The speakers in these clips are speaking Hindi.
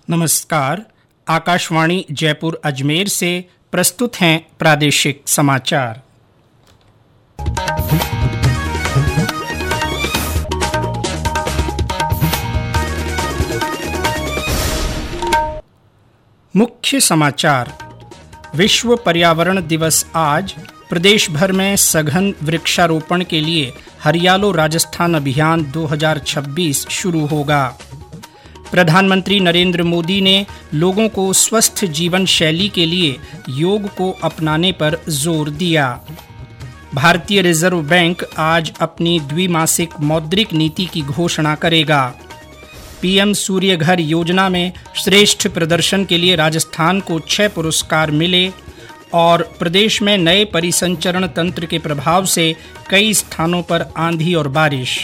नमस्कार। आकाशवाणी जयपुर अजमेर से प्रस्तुत हैं प्रादेशिक समाचार। मुख्य समाचार। विश्व पर्यावरण दिवस आज। प्रदेश भर में सघन वृक्षारोपण के लिए हरियालो राजस्थान अभियान 2026 शुरू होगा। प्रधानमंत्री नरेंद्र मोदी ने लोगों को स्वस्थ जीवन शैली के लिए योग को अपनाने पर जोर दिया। भारतीय रिजर्व बैंक आज अपनी द्विमासिक मौद्रिक नीति की घोषणा करेगा। पीएम सूर्य घर योजना में श्रेष्ठ प्रदर्शन के लिए राजस्थान को 6 पुरस्कार मिले और प्रदेश में नए परिसंचरण तंत्र के प्रभाव से कई स्थानों पर आंधी और बारिश।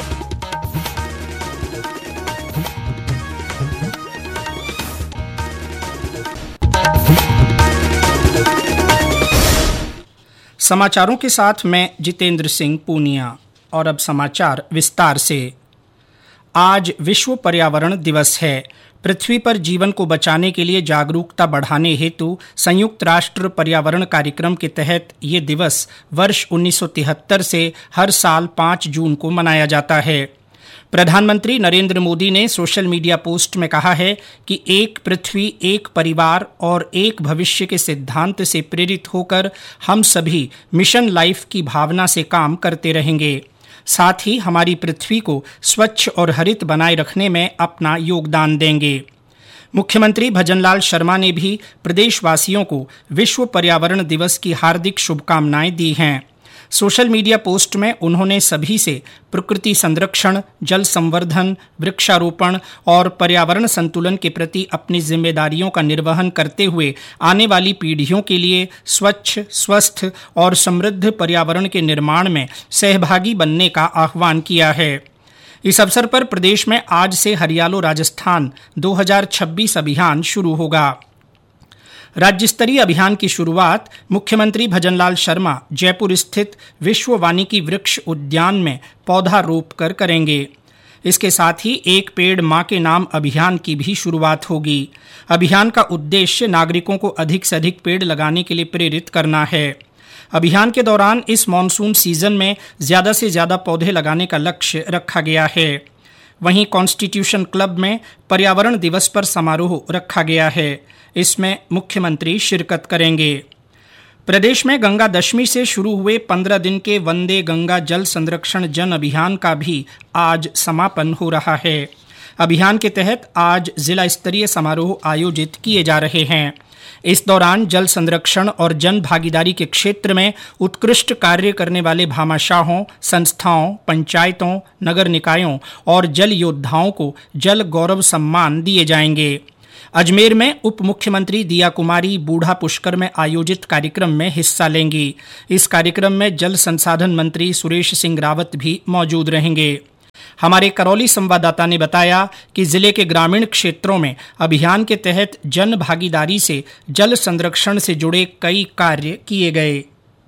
समाचारों के साथ मैं जितेंद्र सिंह पूनिया। और अब समाचार विस्तार से। आज विश्व पर्यावरण दिवस है। पृथ्वी पर जीवन को बचाने के लिए जागरूकता बढ़ाने हेतु संयुक्त राष्ट्र पर्यावरण कार्यक्रम के तहत ये दिवस वर्ष 1973 से हर साल 5 जून को मनाया जाता है। प्रधानमंत्री नरेंद्र मोदी ने सोशल मीडिया पोस्ट में कहा है कि एक पृथ्वी, एक परिवार और एक भविष्य के सिद्धांत से प्रेरित होकर हम सभी मिशन लाइफ की भावना से काम करते रहेंगे। साथ ही हमारी पृथ्वी को स्वच्छ और हरित बनाए रखने में अपना योगदान देंगे। मुख्यमंत्री भजनलाल शर्मा ने भी प्रदेशवासियों को विश्व पर्यावरण दिवस की हार्दिक शुभकामनाएं दी हैं। सोशल मीडिया पोस्ट में उन्होंने सभी से प्रकृति संरक्षण, जल संवर्धन, वृक्षारोपण और पर्यावरण संतुलन के प्रति अपनी जिम्मेदारियों का निर्वहन करते हुए आने वाली पीढ़ियों के लिए स्वच्छ, स्वस्थ और समृद्ध पर्यावरण के निर्माण में सहभागी बनने का आह्वान किया है। इस अवसर पर प्रदेश में आज से हरियालो राजस्थान 2026 अभियान शुरू होगा। राज्य स्तरीय अभियान की शुरुआत मुख्यमंत्री भजनलाल शर्मा जयपुर स्थित विश्व वानिकी वृक्ष उद्यान में पौधा रोप कर करेंगे। इसके साथ ही एक पेड़ मां के नाम अभियान की भी शुरुआत होगी। अभियान का उद्देश्य नागरिकों को अधिक से अधिक पेड़ लगाने के लिए प्रेरित करना है। अभियान के दौरान इस मॉनसून सीजन में ज्यादा से ज्यादा पौधे लगाने का लक्ष्य रखा गया है। वहीं कॉन्स्टिट्यूशन क्लब में पर्यावरण दिवस पर समारोह रखा गया है। इसमें मुख्यमंत्री शिरकत करेंगे। प्रदेश में गंगा दशमी से शुरू हुए 15 दिन के वंदे गंगा जल संरक्षण जन अभियान का भी आज समापन हो रहा है। अभियान के तहत आज जिला स्तरीय समारोह आयोजित किए जा रहे हैं। इस दौरान जल संरक्षण और जन भागीदारी के क्षेत्र में उत्कृष्ट कार्य करने वाले भामाशाहों, संस्थाओं, पंचायतों, नगर निकायों और जल योद्धाओं को जल गौरव सम्मान दिए जाएंगे। अजमेर में उप मुख्यमंत्री दिया कुमारी बूढ़ा पुष्कर में आयोजित कार्यक्रम में हिस्सा लेंगी। इस कार्यक्रम में जल संसाधन मंत्री सुरेश सिंह रावत भी मौजूद रहेंगे। हमारे करौली संवाददाता ने बताया कि जिले के ग्रामीण क्षेत्रों में अभियान के तहत जन भागीदारी से जल संरक्षण से जुड़े कई कार्य किए गए।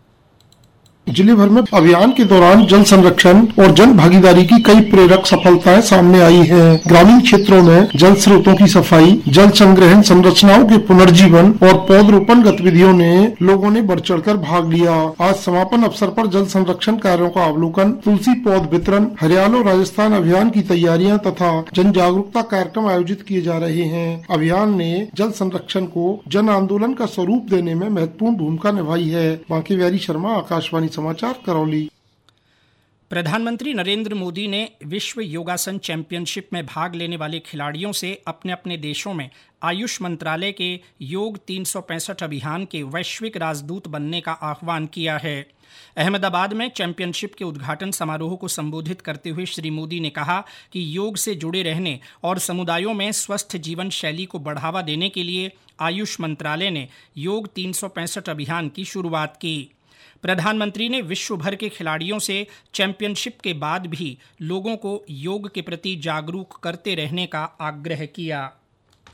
जिले भर में अभियान के दौरान जल संरक्षण और जन भागीदारी की कई प्रेरक सफलताएं सामने आई हैं। ग्रामीण क्षेत्रों में जल स्रोतों की सफाई, जल संग्रहण संरचनाओं के पुनर्जीवन और पौधरोपण गतिविधियों ने लोगों ने बढ़ चढ़कर भाग लिया। आज समापन अवसर पर जल संरक्षण कार्यों का अवलोकन, तुलसी पौध वितरण, हरियालो राजस्थान अभियान की तैयारियां तथा जन जागरूकता कार्यक्रम आयोजित किए जा रहे हैं। अभियान ने जल संरक्षण को जन आंदोलन का स्वरूप देने में महत्वपूर्ण भूमिका निभाई है। बांकी बिहारी शर्मा, आकाशवाणी समाचार, करौली। प्रधानमंत्री नरेंद्र मोदी ने विश्व योगासन चैंपियनशिप में भाग लेने वाले खिलाड़ियों से अपने अपने देशों में आयुष मंत्रालय के योग 365 अभियान के वैश्विक राजदूत बनने का आह्वान किया है। अहमदाबाद में चैंपियनशिप के उद्घाटन समारोह को संबोधित करते हुए श्री मोदी ने कहा कि योग से जुड़े रहने और समुदायों में स्वस्थ जीवन शैली को बढ़ावा देने के लिए आयुष मंत्रालय ने योग 365 अभियान की शुरुआत की। प्रधानमंत्री ने विश्व भर के खिलाड़ियों से चैंपियनशिप के बाद भी लोगों को योग के प्रति जागरूक करते रहने का आग्रह किया।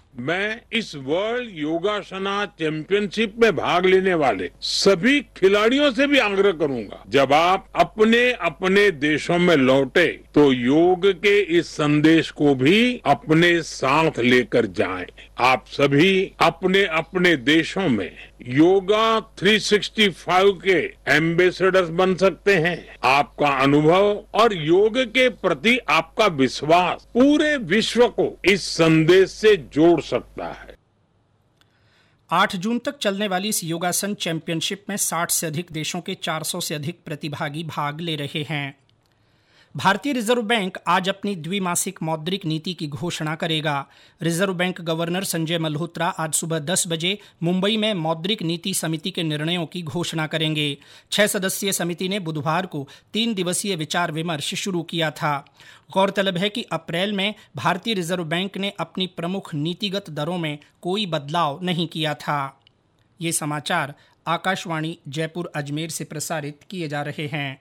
मैं इस वर्ल्ड योगासना चैंपियनशिप में भाग लेने वाले सभी खिलाड़ियों से भी आग्रह करूंगा, जब आप अपने अपने देशों में लौटे तो योग के इस संदेश को भी अपने साथ लेकर जाएं। आप सभी अपने अपने देशों में योगा 365 के एम्बेसडर्स बन सकते हैं। आपका अनुभव और योग के प्रति आपका विश्वास पूरे विश्व को इस संदेश से जोड़ सकता है। 8 जून तक चलने वाली इस योगासन चैंपियनशिप में 60 से अधिक देशों के 400 से अधिक प्रतिभागी भाग ले रहे हैं। भारतीय रिजर्व बैंक आज अपनी द्विमासिक मौद्रिक नीति की घोषणा करेगा। Reserve bank governor Sanjay Malhotra आज सुबह 10 बजे मुंबई में मौद्रिक नीति समिति के निर्णयों की घोषणा करेंगे। 6 सदस्यीय समिति ने बुधवार को 3 दिवसीय विचार विमर्श शुरू किया था। गौरतलब है कि अप्रैल में भारतीय रिजर्व बैंक ने अपनी प्रमुख नीतिगत दरों में कोई बदलाव नहीं किया था। ये समाचार आकाशवाणी जयपुर अजमेर से प्रसारित किए जा रहे हैं।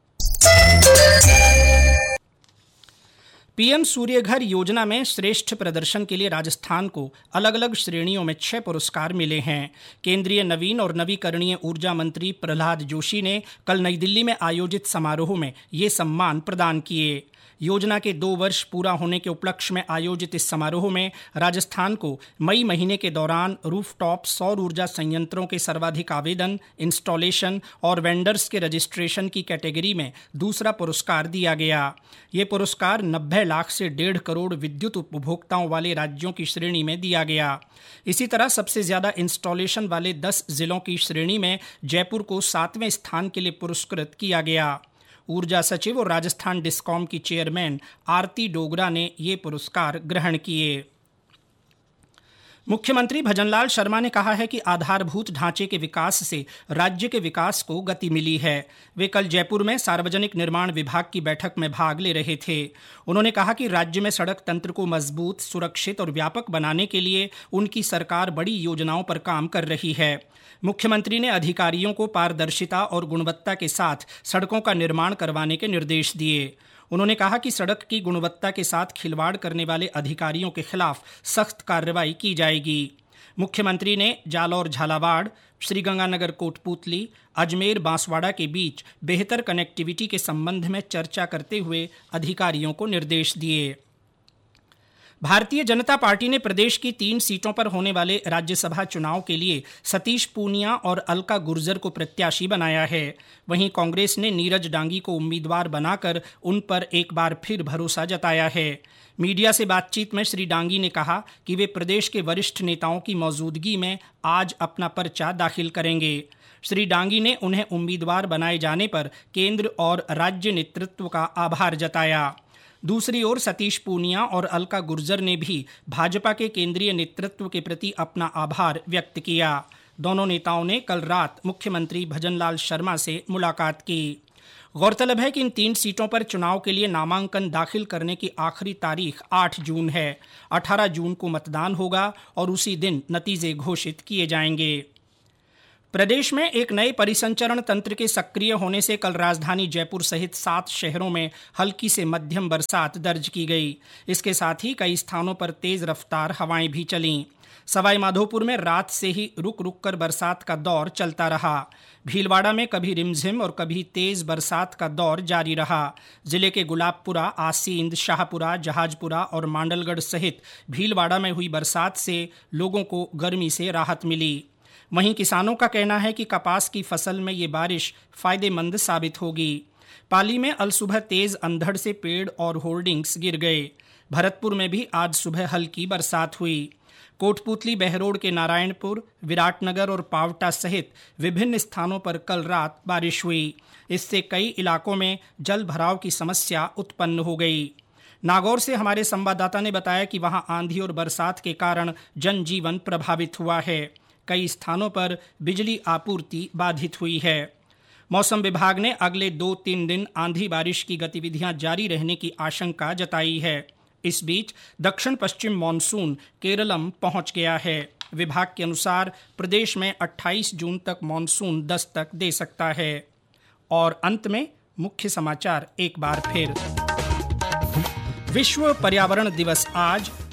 पीएम सूर्यघर योजना में श्रेष्ठ प्रदर्शन के लिए राजस्थान को अलग अलग श्रेणियों में 6 पुरस्कार मिले हैं। केंद्रीय नवीन और नवीकरणीय ऊर्जा मंत्री प्रहलाद जोशी ने कल नई दिल्ली में आयोजित समारोह में ये सम्मान प्रदान किए। योजना के 2 वर्ष पूरा होने के उपलक्ष्य में आयोजित इस समारोह में राजस्थान को मई महीने के दौरान रूफटॉप सौर ऊर्जा संयंत्रों के सर्वाधिक आवेदन, इंस्टॉलेशन और वेंडर्स के रजिस्ट्रेशन की कैटेगरी में दूसरा पुरस्कार दिया गया। ये पुरस्कार 90 लाख से 1.5 करोड़ विद्युत उपभोक्ताओं वाले राज्यों की श्रेणी में दिया गया। इसी तरह सबसे ज्यादा इंस्टॉलेशन वाले 10 जिलों की श्रेणी में जयपुर को 7वें स्थान के लिए पुरस्कृत किया गया। ऊर्जा सचिव और राजस्थान डिस्कॉम की चेयरमैन आरती डोगरा ने ये पुरस्कार ग्रहण किए। मुख्यमंत्री भजनलाल शर्मा ने कहा है कि आधारभूत ढांचे के विकास से राज्य के विकास को गति मिली है। वे कल जयपुर में सार्वजनिक निर्माण विभाग की बैठक में भाग ले रहे थे। उन्होंने कहा कि राज्य में सड़क तंत्र को मजबूत, सुरक्षित और व्यापक बनाने के लिए उनकी सरकार बड़ी योजनाओं पर काम कर रही है। मुख्यमंत्री ने अधिकारियों को पारदर्शिता और गुणवत्ता के साथ सड़कों का निर्माण करवाने के निर्देश दिए। उन्होंने कहा कि सड़क की गुणवत्ता के साथ खिलवाड़ करने वाले अधिकारियों के खिलाफ सख्त कार्रवाई की जाएगी। मुख्यमंत्री ने जालौर झालावाड़, श्रीगंगानगर कोटपूतली, अजमेर बांसवाड़ा के बीच बेहतर कनेक्टिविटी के संबंध में चर्चा करते हुए अधिकारियों को निर्देश दिए। भारतीय जनता पार्टी ने प्रदेश की 3 सीटों पर होने वाले राज्यसभा चुनाव के लिए सतीश पूनिया और अलका गुर्जर को प्रत्याशी बनाया है। वहीं कांग्रेस ने नीरज डांगी को उम्मीदवार बनाकर उन पर एक बार फिर भरोसा जताया है। मीडिया से बातचीत में श्री डांगी ने कहा कि वे प्रदेश के वरिष्ठ नेताओं की मौजूदगी में आज अपना पर्चा दाखिल करेंगे। श्री डांगी ने उन्हें उम्मीदवार बनाए जाने पर केंद्र और राज्य नेतृत्व का आभार जताया। दूसरी ओर सतीश पूनिया और अलका गुर्जर ने भी भाजपा के केंद्रीय नेतृत्व के प्रति अपना आभार व्यक्त किया। दोनों नेताओं ने कल रात मुख्यमंत्री भजनलाल शर्मा से मुलाकात की। गौरतलब है कि इन 3 सीटों पर चुनाव के लिए नामांकन दाखिल करने की आखिरी तारीख 8 जून है। 18 जून को मतदान होगा और उसी दिन नतीजे घोषित किए जाएंगे। प्रदेश में एक नए परिसंचरण तंत्र के सक्रिय होने से कल राजधानी जयपुर सहित 7 शहरों में हल्की से मध्यम बरसात दर्ज की गई। इसके साथ ही कई स्थानों पर तेज रफ्तार हवाएं भी चलीं। सवाईमाधोपुर में रात से ही रुक रुक कर बरसात का दौर चलता रहा। भीलवाड़ा में कभी रिमझिम और कभी तेज बरसात का दौर जारी रहा। जिले के गुलाबपुरा, आसींद, शाहपुरा, जहाजपुरा और मांडलगढ़ सहित भीलवाड़ा में हुई बरसात से लोगों को गर्मी से राहत मिली। वहीं किसानों का कहना है कि कपास की फसल में ये बारिश फायदेमंद साबित होगी। पाली में अलसुबह तेज अंधड़ से पेड़ और होर्डिंग्स गिर गए। भरतपुर में भी आज सुबह हल्की बरसात हुई। कोटपूतली, बहरोड के नारायणपुर, विराटनगर और पावटा सहित विभिन्न स्थानों पर कल रात बारिश हुई। इससे कई इलाकों में जल भराव की समस्या उत्पन्न हो गई। नागौर से हमारे संवाददाता ने बताया कि वहां आंधी और बरसात के कारण जनजीवन प्रभावित हुआ है। कई स्थानों पर बिजली आपूर्ति बाधित हुई है। मौसम विभाग ने अगले 2-3 दिन आंधी बारिश की गतिविधियां जारी रहने की आशंका जताई है। इस बीच दक्षिण पश्चिम मानसून केरलम पहुंच गया है। विभाग के अनुसार प्रदेश में 28 जून तक मानसून दस्तक दे सकता है। और अंत में मुख्य समाचार एक बार फिर। विश्व पर्यावरण दिवस आज,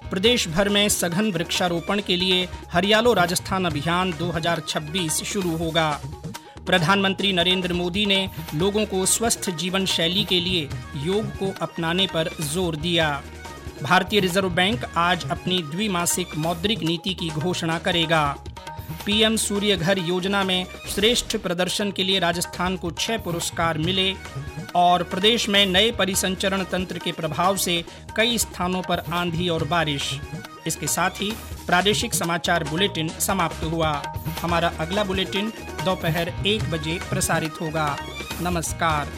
प्रदेश भर में सघन वृक्षारोपण के लिए हरियालो राजस्थान अभियान 2026 शुरू होगा। प्रधानमंत्री नरेंद्र मोदी ने लोगों को स्वस्थ जीवन शैली के लिए योग को अपनाने पर जोर दिया। भारतीय रिजर्व बैंक आज अपनी द्विमासिक मौद्रिक नीति की घोषणा करेगा। पीएम सूर्य घर योजना में श्रेष्ठ प्रदर्शन के लिए राजस्थान को 6 पुरस्कार मिले। और प्रदेश में नए परिसंचरण तंत्र के प्रभाव से कई स्थानों पर आंधी और बारिश। इसके साथ ही प्रादेशिक समाचार बुलेटिन समाप्त हुआ। हमारा अगला बुलेटिन दोपहर 1 बजे प्रसारित होगा। नमस्कार।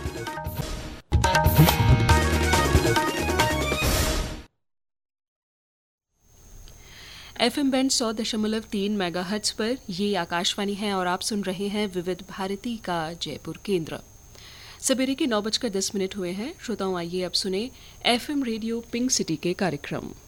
FM बैंड 100.3 मेगाहर्ट्ज पर ये आकाशवाणी है और आप सुन रहे हैं विविध भारती का जयपुर केंद्र। सवेरे के 9:10 हुए हैं। श्रोताओं, आइए अब सुने FM रेडियो पिंक सिटी के कार्यक्रम।